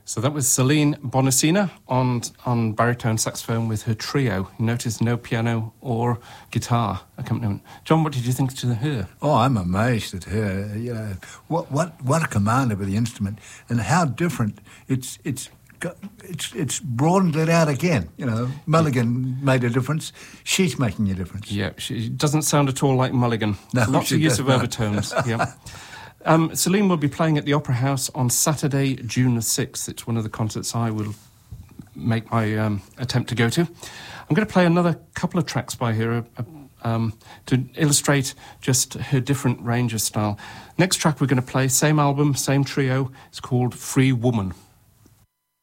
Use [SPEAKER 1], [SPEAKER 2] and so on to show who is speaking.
[SPEAKER 1] So that was Celine Bonacina on baritone saxophone with her trio. You notice no piano or guitar accompaniment. John, what did you think to her?
[SPEAKER 2] Oh, I'm amazed at her. You know, what a command over the instrument, and how different it's broadened it out again. You know, Mulligan made a difference. She's making a difference.
[SPEAKER 1] Yeah, she doesn't sound at all like Mulligan.
[SPEAKER 2] No,
[SPEAKER 1] lots of use of overtones. Yeah. Celine will be playing at the Opera House on Saturday, June the 6th. It's one of the concerts I will make my attempt to go to. I'm going to play another couple of tracks by her to illustrate just her different range of style. Next track we're going to play, same album, same trio. It's called Free Woman.